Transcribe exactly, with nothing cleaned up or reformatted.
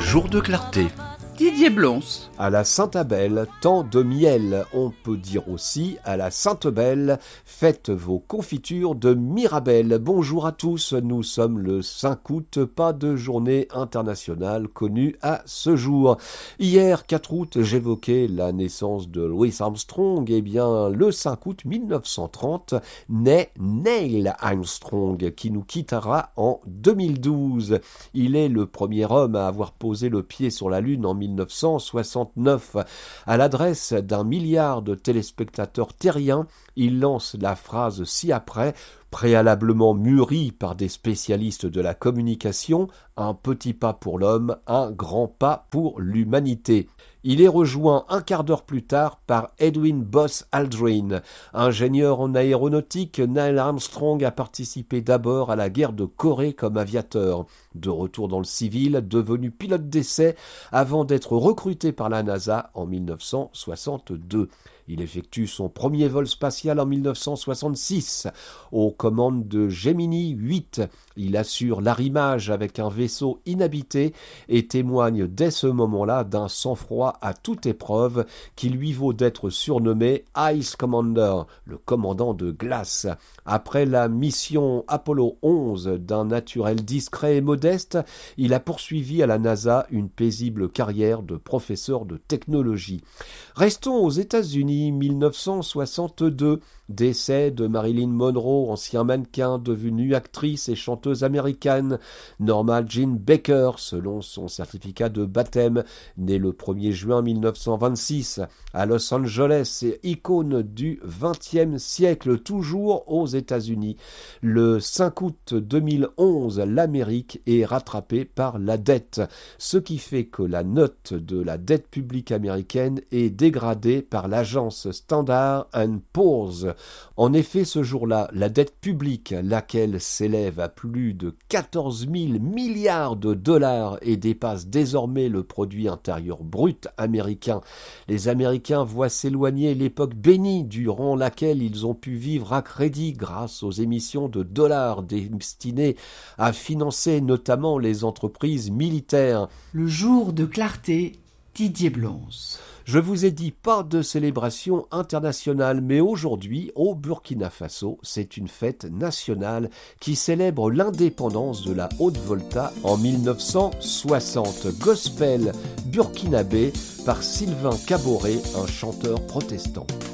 Jour de clarté. Didier Blons. À la Sainte-Abelle, temps de miel. On peut dire aussi à la Sainte-Belle, faites vos confitures de Mirabelle. Bonjour à tous, nous sommes le cinq août, pas de journée internationale connue à ce jour. Hier, quatre août, j'évoquais la naissance de Louis Armstrong. Eh bien, le cinq août mille neuf cent trente, naît Neil Armstrong, qui nous quittera en deux mille douze. Il est le premier homme à avoir posé le pied sur la Lune en mille neuf cent soixante-neuf. À l'adresse d'un milliard de téléspectateurs terriens, il lance la phrase ci-après, préalablement mûrie par des spécialistes de la communication, un petit pas pour l'homme, un grand pas pour l'humanité. Il est rejoint un quart d'heure plus tard par Edwin Buzz Aldrin. Ingénieur en aéronautique, Neil Armstrong a participé d'abord à la guerre de Corée comme aviateur. De retour dans le civil, devenu pilote d'essai avant d'être recruté par la NASA en mille neuf cent soixante-deux. Il effectue son premier vol spatial en mille neuf cent soixante-six. Aux commandes de Gemini huit, il assure l'arrimage avec un vaisseau inhabité et témoigne dès ce moment-là d'un sang-froid à toute épreuve qui lui vaut d'être surnommé Ice Commander, le commandant de glace. Après la mission Apollo onze, d'un naturel discret et modeste, il a poursuivi à la NASA une paisible carrière de professeur de technologie. Restons aux États-Unis, mille neuf cent soixante-deux, décès de Marilyn Monroe, ancien mannequin devenue actrice et chanteuse américaine. Norma Jean Baker, selon son certificat de baptême, née le premier juin mille neuf cent vingt-six à Los Angeles, icône du vingtième siècle, toujours aux États-Unis. Le cinq août deux mille onze, l'Amérique est rattrapée par la dette, ce qui fait que la note de la dette publique américaine est dégradée par l'agence Standard and Poor's. En effet, ce jour-là, la dette publique, laquelle s'élève à plus de quatorze mille milliards de dollars et dépasse désormais le produit intérieur brut américain. Les Américains voient s'éloigner l'époque bénie durant laquelle ils ont pu vivre à crédit grâce aux émissions de dollars destinées à financer notamment les entreprises militaires. Le jour de clarté, Didier Blons. Je vous ai dit pas de célébration internationale, mais aujourd'hui, au Burkina Faso, c'est une fête nationale qui célèbre l'indépendance de la Haute-Volta en mille neuf cent soixante. Gospel burkinabé par Sylvain Caboret, un chanteur protestant.